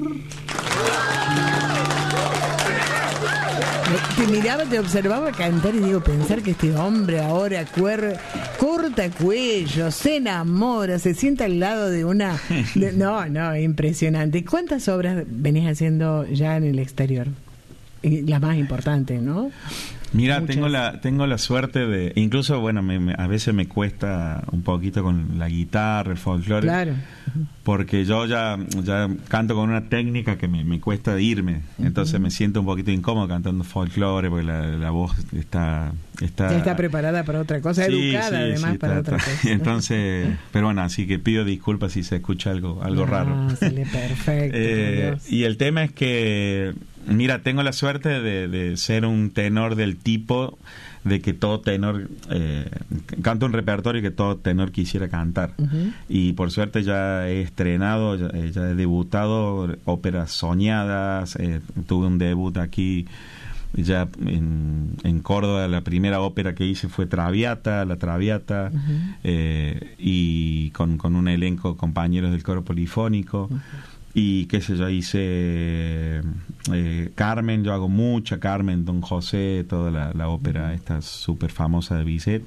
Te miraba, te observaba cantar y digo, pensar que este hombre ahora corta cuello, se enamora, se sienta al lado de una... No, impresionante. ¿Cuántas obras venís haciendo ya en el exterior? Y las más importantes, ¿no? Mira, Muchas. tengo la suerte de... Incluso, bueno, a veces me cuesta un poquito con la guitarra, el folclore. Claro. Porque yo ya canto con una técnica que me cuesta irme. Entonces me siento un poquito incómodo cantando folclore porque la voz está... Ya está preparada para otra cosa, Sí, educada sí, además sí, para otra cosa. Entonces, pero bueno, así que pido disculpas si se escucha algo raro. Sale perfecto. Por Dios. Y el tema es que, mira, tengo la suerte de ser un tenor del tipo de que todo tenor canto un repertorio que todo tenor quisiera cantar. Y por suerte ya he estrenado, ya he debutado óperas soñadas, tuve un debut aquí ya en Córdoba. La primera ópera que hice fue La Traviata, y con un elenco de compañeros del coro polifónico. Y qué sé yo, hice Carmen, yo hago mucha Carmen, Don José, toda la ópera esta súper famosa de Bizet.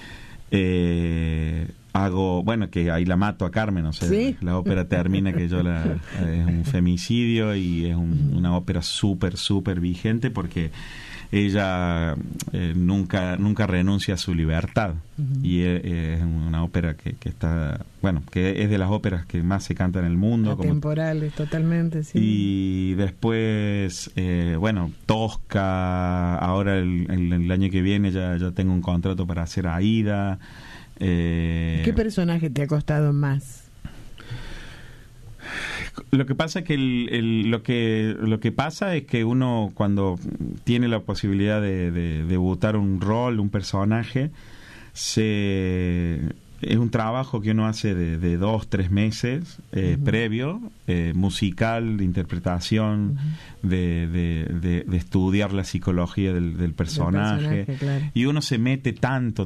Hago, bueno, que ahí la mato a Carmen, o sea, ¿sí? La ópera termina que es un femicidio y es una ópera súper vigente porque ella nunca renuncia a su libertad. Y es una ópera que está, bueno, que es de las óperas que más se cantan en el mundo. Atemporales, totalmente, sí. Y después, bueno, Tosca, ahora el año que viene ya tengo un contrato para hacer Aida. ¿Qué personaje te ha costado más? Lo que pasa es que lo que pasa es que uno cuando tiene la posibilidad de debutar un rol, un personaje, es un trabajo que uno hace de 2-3 meses previo, musical, de interpretación, de estudiar la psicología del personaje, claro. Y uno se mete tanto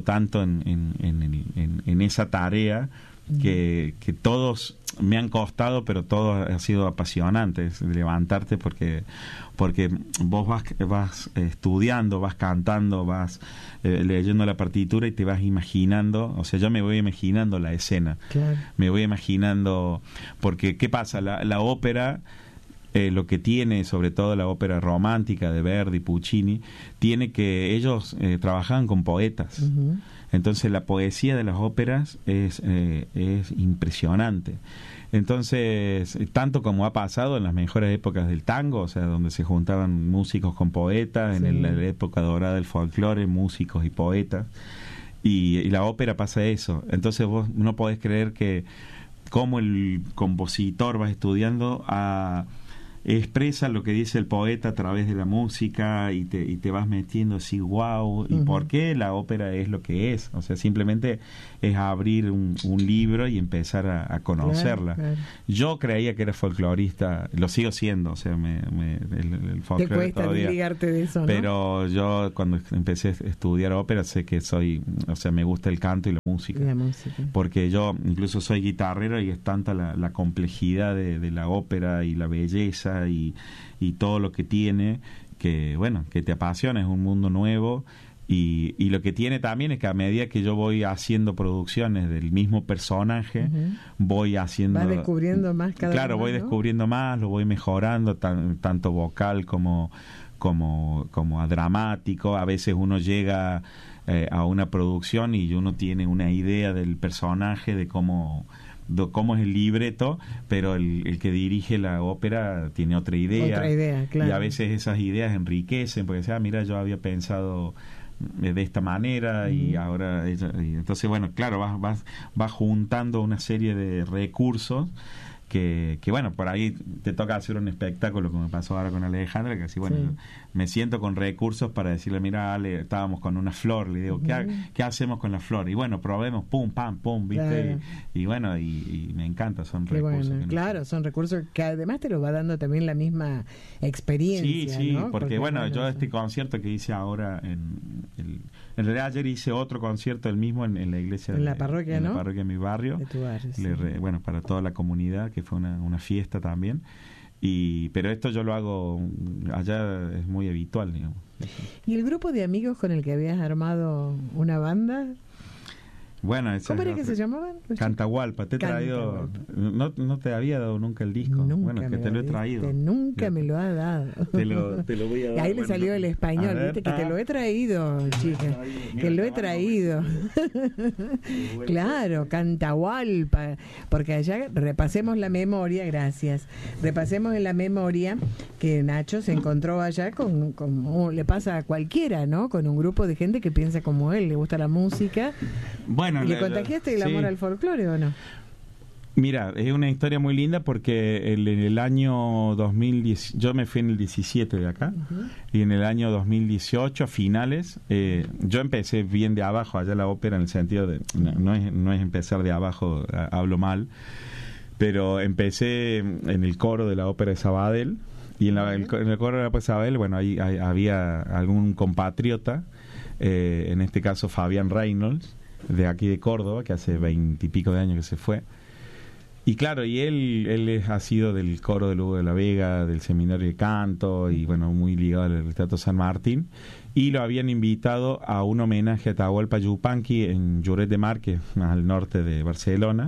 en esa tarea que todos me han costado, pero todo ha sido apasionante, es levantarte porque vos vas estudiando, vas cantando, vas leyendo la partitura y te vas imaginando, o sea, yo me voy imaginando la escena, claro. Me voy imaginando, porque ¿qué pasa? La ópera, lo que tiene, sobre todo la ópera romántica de Verdi, Puccini, tiene que ellos trabajaban con poetas. Entonces la poesía de las óperas es impresionante. Entonces, tanto como ha pasado en las mejores épocas del tango, o sea, donde se juntaban músicos con poetas, sí. En la época dorada del folclore, músicos y poetas, y la ópera pasa eso. Entonces vos no podés creer que como el compositor va estudiando expresa lo que dice el poeta a través de la música y te vas metiendo así, wow, y por qué la ópera es lo que es, o sea, simplemente es abrir un libro y empezar a conocerla. Claro. Yo creía que era folclorista, lo sigo siendo, o sea, el folclore te cuesta todavía, desligarte de eso, ¿no? Pero yo cuando empecé a estudiar ópera sé que o sea, me gusta el canto y la música, porque yo incluso soy guitarrero y es tanta la complejidad de la ópera y la belleza y todo lo que tiene, que bueno, que te apasiona, es un mundo nuevo. Y lo que tiene también es que a medida que yo voy haciendo producciones del mismo personaje, voy haciendo... Vas descubriendo más cada Claro, vez, voy ¿no? descubriendo más, lo voy mejorando, tanto vocal como a dramático. A veces uno llega a una producción y uno tiene una idea del personaje, de cómo es el libreto, pero el que dirige la ópera tiene otra idea, claro. Y a veces esas ideas enriquecen, porque mira, yo había pensado de esta manera y ahora y entonces bueno, claro, vas juntando una serie de recursos que bueno, por ahí te toca hacer un espectáculo, como me pasó ahora con Alejandra, que así, bueno, me siento con recursos para decirle, mira, Ale, estábamos con una flor, le digo, ¿qué hacemos con la flor? Y bueno, probemos, pum, pam, pum, ¿viste? Claro. Y bueno, y me encanta, son recursos. Bueno, claro, son recursos que además te los va dando también la misma experiencia, sí, ¿no? porque bueno, yo este concierto que hice ahora en realidad ayer hice otro concierto, el mismo en la iglesia, en la parroquia, ¿no? En la parroquia de mi barrio, de tu barrio, sí. Bueno, para toda la comunidad, que fue una fiesta también. Pero esto yo lo hago allá, es muy habitual, digamos. ¿Y el grupo de amigos con el que habías armado una banda? Bueno, ¿Cómo era que se llamaban? Cantahualpa, te he traído. No te había dado nunca el disco. Nunca bueno, que te lo he traído. Nunca me lo ha dado. Te lo voy a dar. Y ahí le salió el español, viste, que te lo he traído, chica. Que lo he traído. Claro, Cantahualpa. Porque allá repasemos la memoria, gracias. Repasemos en la memoria que Nacho se encontró allá como le pasa a cualquiera, ¿no? Con un grupo de gente que piensa como él, le gusta la música. Bueno, ¿Le contagiaste el amor al folclore o no? Mira, es una historia muy linda porque en el año 2010, yo me fui en el 17 de acá, y en el año 2018, a finales, yo empecé bien de abajo, allá la ópera, en el sentido de, no es empezar de abajo, hablo mal, pero empecé en el coro de la ópera de Sabadell, y en el coro de la ópera de Sabadell, bueno, ahí había algún compatriota, en este caso Fabián Reynolds, de aquí de Córdoba, que hace 20 y pico de años que se fue. Y claro, y él ha sido del coro de Lugo de la Vega, del seminario de canto, y bueno, muy ligado al Teatro San Martín. Y lo habían invitado a un homenaje a Atahualpa Yupanqui en Lloret de Mar, que es más al norte de Barcelona,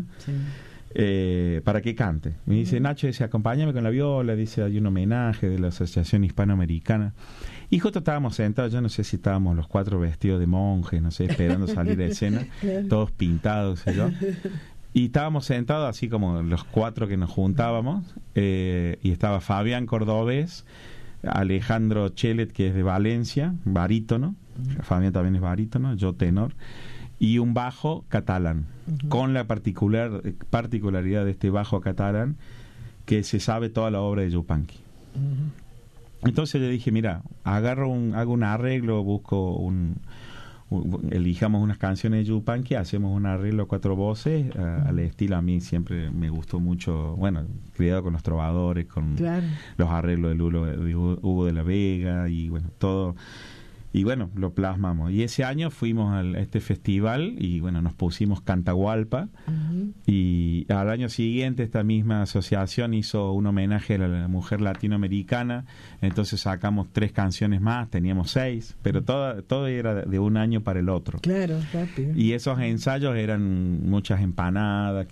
para que cante. Me dice, Nacho, dice, acompáñame con la viola, dice, hay un homenaje de la Asociación Hispanoamericana. Y justo estábamos sentados, yo no sé si estábamos los 4 vestidos de monjes, no sé, esperando salir de escena, todos pintados, sé yo. Y estábamos sentados así como los 4 que nos juntábamos, y estaba Fabián Cordobés, Alejandro Chelet, que es de Valencia, barítono, Fabián también es barítono, yo tenor, y un bajo catalán, con la particularidad de este bajo catalán, que se sabe toda la obra de Yupanqui. Entonces le dije, mira, hago un arreglo, busco elijamos unas canciones de Yupanqui, hacemos un arreglo a 4 voces, al estilo, a mí siempre me gustó mucho, bueno, criado con los trovadores, con los arreglos de Hugo de la Vega, y bueno, todo. Y bueno, lo plasmamos. Y ese año fuimos a este festival y bueno, nos pusimos Cantahualpa. Y al año siguiente esta misma asociación hizo un homenaje a la mujer latinoamericana. Entonces sacamos 3 canciones más, teníamos 6, pero todo era de un año para el otro. Claro, rápido. Y esos ensayos eran muchas empanadas.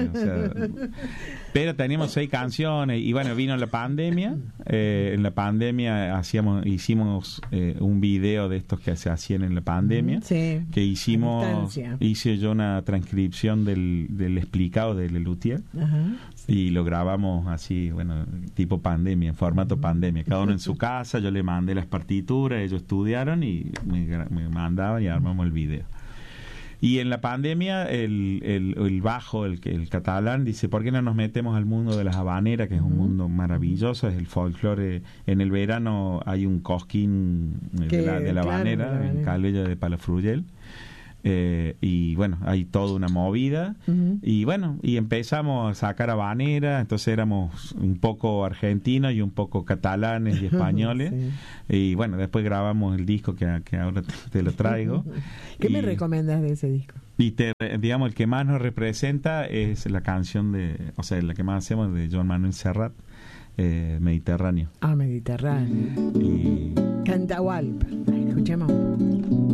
Pero teníamos 6 canciones y bueno, vino la pandemia. En la pandemia hicimos un video de estos que se hacían en la pandemia, que hice yo una transcripción del explicado de Lelutier, y lo grabamos así, bueno, tipo pandemia, en formato pandemia, cada uno en su casa. Yo le mandé las partituras, ellos estudiaron y me mandaban y armamos el video. Y en la pandemia el bajo, el catalán, dice, ¿por qué no nos metemos al mundo de las habaneras, que es un mundo maravilloso? Es el folclore. En el verano hay un cosquín de la habanera, en Calella de Palafrugell. Y bueno, hay toda una movida. Y bueno, y empezamos a sacar habanera. Entonces éramos un poco argentinos y un poco catalanes y españoles. Y bueno, después grabamos el disco que ahora te lo traigo. ¿Qué me recomiendas de ese disco? Y digamos, el que más nos representa es la canción la que más hacemos, de Joan Manuel Serrat, Mediterráneo. Mediterráneo. Y Cantahualpa. Escuchemos.